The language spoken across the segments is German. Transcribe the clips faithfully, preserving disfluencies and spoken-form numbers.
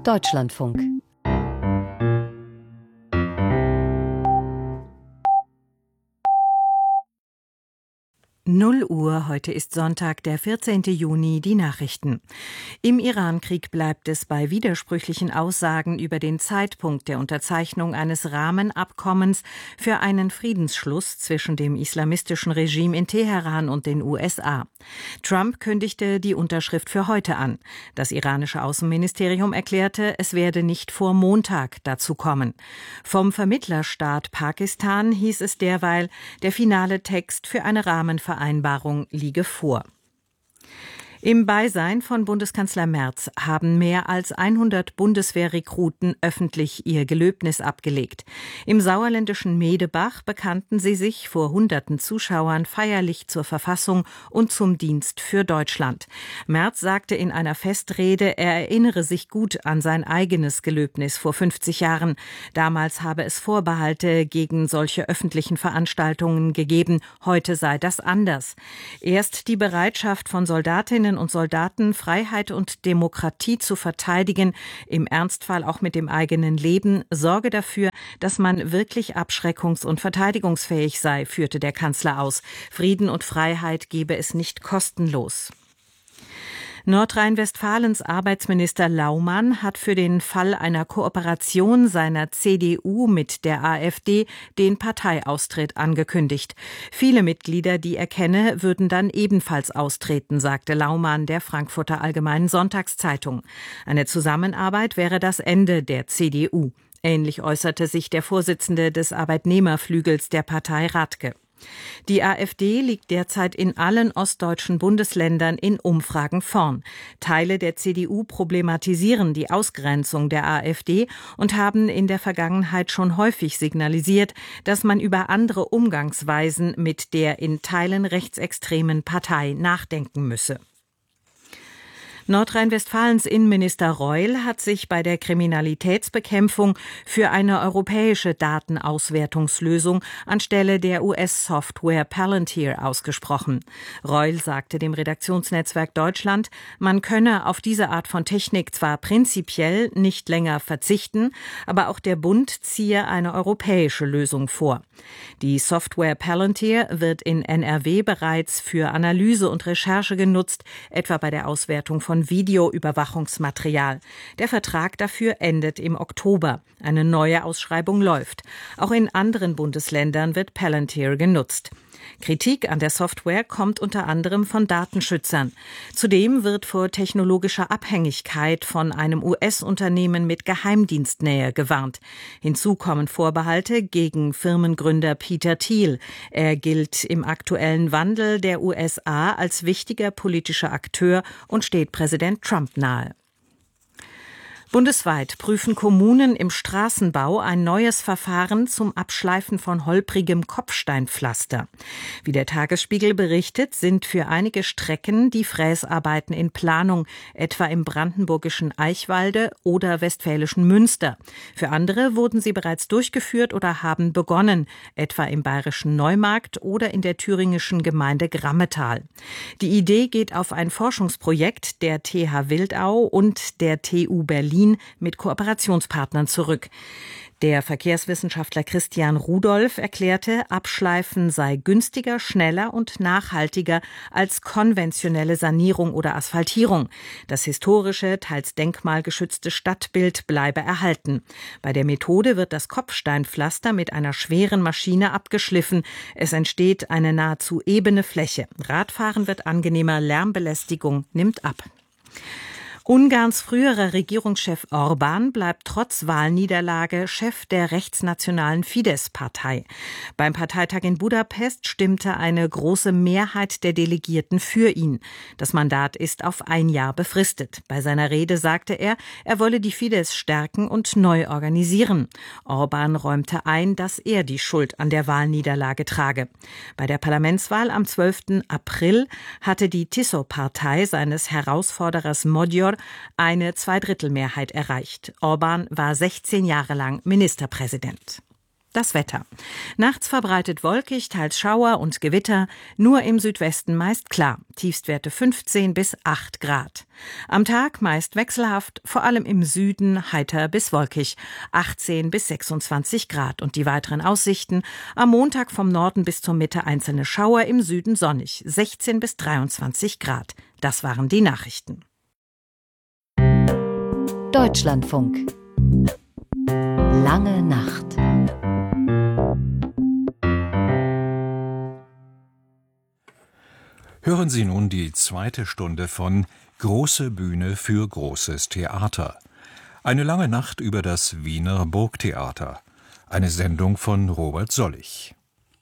Deutschlandfunk. null Uhr, heute ist Sonntag, der vierzehnten Juni, die Nachrichten. Im Irankrieg bleibt es bei widersprüchlichen Aussagen über den Zeitpunkt der Unterzeichnung eines Rahmenabkommens für einen Friedensschluss zwischen dem islamistischen Regime in Teheran und den U S A. Trump kündigte die Unterschrift für heute an. Das iranische Außenministerium erklärte, es werde nicht vor Montag dazu kommen. Vom Vermittlerstaat Pakistan hieß es derweil, der finale Text für eine Rahmenvereinbarung Vereinbarung liege vor. Im Beisein von Bundeskanzler Merz haben mehr als hundert Bundeswehrrekruten öffentlich ihr Gelöbnis abgelegt. Im sauerländischen Medebach bekannten sie sich vor hunderten Zuschauern feierlich zur Verfassung und zum Dienst für Deutschland. Merz sagte in einer Festrede, er erinnere sich gut an sein eigenes Gelöbnis vor fünfzig Jahren. Damals habe es Vorbehalte gegen solche öffentlichen Veranstaltungen gegeben. Heute sei das anders. Erst die Bereitschaft von Soldatinnen und Soldaten, Freiheit und Demokratie zu verteidigen, im Ernstfall auch mit dem eigenen Leben, sorge dafür, dass man wirklich abschreckungs- und verteidigungsfähig sei, führte der Kanzler aus. Frieden und Freiheit gebe es nicht kostenlos. Nordrhein-Westfalens Arbeitsminister Laumann hat für den Fall einer Kooperation seiner C D U mit der AfD den Parteiaustritt angekündigt. Viele Mitglieder, die er kenne, würden dann ebenfalls austreten, sagte Laumann der Frankfurter Allgemeinen Sonntagszeitung. Eine Zusammenarbeit wäre das Ende der C D U. Ähnlich äußerte sich der Vorsitzende des Arbeitnehmerflügels der Partei Radke. Die AfD liegt derzeit in allen ostdeutschen Bundesländern in Umfragen vorn. Teile der C D U problematisieren die Ausgrenzung der AfD und haben in der Vergangenheit schon häufig signalisiert, dass man über andere Umgangsweisen mit der in Teilen rechtsextremen Partei nachdenken müsse. Nordrhein-Westfalens Innenminister Reul hat sich bei der Kriminalitätsbekämpfung für eine europäische Datenauswertungslösung anstelle der U S-Software Palantir ausgesprochen. Reul sagte dem Redaktionsnetzwerk Deutschland, man könne auf diese Art von Technik zwar prinzipiell nicht länger verzichten, aber auch der Bund ziehe eine europäische Lösung vor. Die Software Palantir wird in N R W bereits für Analyse und Recherche genutzt, etwa bei der Auswertung von Videoüberwachungsmaterial. Der Vertrag dafür endet im Oktober. Eine neue Ausschreibung läuft. Auch in anderen Bundesländern wird Palantir genutzt. Kritik an der Software kommt unter anderem von Datenschützern. Zudem wird vor technologischer Abhängigkeit von einem U S-Unternehmen mit Geheimdienstnähe gewarnt. Hinzu kommen Vorbehalte gegen Firmengründer Peter Thiel. Er gilt im aktuellen Wandel der U S A als wichtiger politischer Akteur und steht Präsident Trump nahe. Bundesweit prüfen Kommunen im Straßenbau ein neues Verfahren zum Abschleifen von holprigem Kopfsteinpflaster. Wie der Tagesspiegel berichtet, sind für einige Strecken die Fräsarbeiten in Planung, etwa im brandenburgischen Eichwalde oder westfälischen Münster. Für andere wurden sie bereits durchgeführt oder haben begonnen, etwa im bayerischen Neumarkt oder in der thüringischen Gemeinde Grammetal. Die Idee geht auf ein Forschungsprojekt der T H Wildau und der T U Berlin mit Kooperationspartnern zurück. Der Verkehrswissenschaftler Christian Rudolph erklärte, Abschleifen sei günstiger, schneller und nachhaltiger als konventionelle Sanierung oder Asphaltierung. Das historische, teils denkmalgeschützte Stadtbild bleibe erhalten. Bei der Methode wird das Kopfsteinpflaster mit einer schweren Maschine abgeschliffen. Es entsteht eine nahezu ebene Fläche. Radfahren wird angenehmer, Lärmbelästigung nimmt ab. Ungarns früherer Regierungschef Orbán bleibt trotz Wahlniederlage Chef der rechtsnationalen Fidesz-Partei. Beim Parteitag in Budapest stimmte eine große Mehrheit der Delegierten für ihn. Das Mandat ist auf ein Jahr befristet. Bei seiner Rede sagte er, er wolle die Fidesz stärken und neu organisieren. Orbán räumte ein, dass er die Schuld an der Wahlniederlage trage. Bei der Parlamentswahl am zwölften April hatte die Tiso-Partei seines Herausforderers Magyar eine Zweidrittelmehrheit erreicht. Orbán war sechzehn Jahre lang Ministerpräsident. Das Wetter. Nachts verbreitet wolkig, teils Schauer und Gewitter, nur im Südwesten meist klar. Tiefstwerte fünfzehn bis acht Grad. Am Tag meist wechselhaft, vor allem im Süden heiter bis wolkig, achtzehn bis sechsundzwanzig Grad. Und die weiteren Aussichten: am Montag vom Norden bis zur Mitte einzelne Schauer, im Süden sonnig, sechzehn bis dreiundzwanzig Grad. Das waren die Nachrichten. Deutschlandfunk. Lange Nacht. Hören Sie nun die zweite Stunde von Große Bühne für großes Theater. Eine lange Nacht über das Wiener Burgtheater. Eine Sendung von Robert Sollig.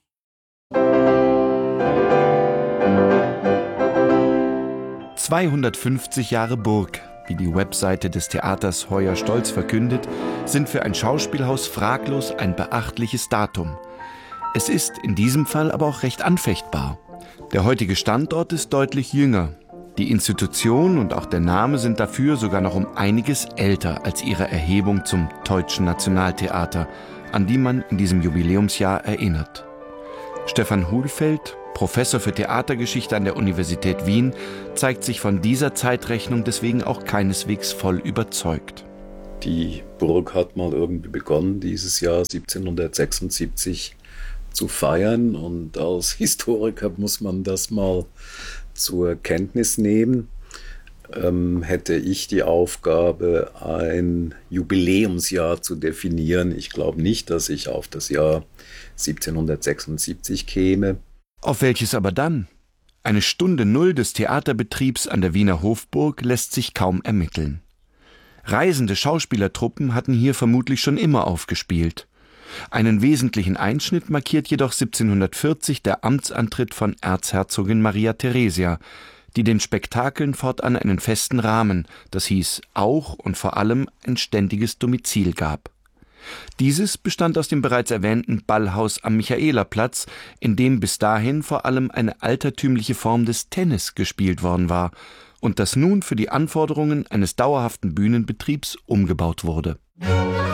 zweihundertfünfzig Jahre Burg, wie die Webseite des Theaters heuer stolz verkündet, sind für ein Schauspielhaus fraglos ein beachtliches Datum. Es ist in diesem Fall aber auch recht anfechtbar. Der heutige Standort ist deutlich jünger. Die Institution und auch der Name sind dafür sogar noch um einiges älter als ihre Erhebung zum Deutschen Nationaltheater, an die man in diesem Jubiläumsjahr erinnert. Stefan Hulfeld, Professor für Theatergeschichte an der Universität Wien, zeigt sich von dieser Zeitrechnung deswegen auch keineswegs voll überzeugt. Die Burg hat mal irgendwie begonnen, dieses Jahr siebzehnhundertsechsundsiebzig zu feiern, und als Historiker muss man das mal zur Kenntnis nehmen. Ähm, hätte ich die Aufgabe, ein Jubiläumsjahr zu definieren, ich glaube nicht, dass ich auf das Jahr siebzehnhundertsechsundsiebzig käme. Auf welches aber dann? Eine Stunde Null des Theaterbetriebs an der Wiener Hofburg lässt sich kaum ermitteln. Reisende Schauspielertruppen hatten hier vermutlich schon immer aufgespielt. Einen wesentlichen Einschnitt markiert jedoch siebzehnhundertvierzig der Amtsantritt von Erzherzogin Maria Theresia, die den Spektakeln fortan einen festen Rahmen, das hieß auch und vor allem ein ständiges Domizil gab. Dieses bestand aus dem bereits erwähnten Ballhaus am Michaelerplatz, in dem bis dahin vor allem eine altertümliche Form des Tennis gespielt worden war und das nun für die Anforderungen eines dauerhaften Bühnenbetriebs umgebaut wurde.